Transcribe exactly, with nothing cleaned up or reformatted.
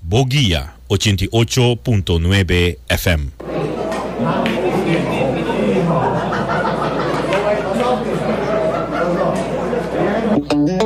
Boguía ochenta y ocho punto nueve F M.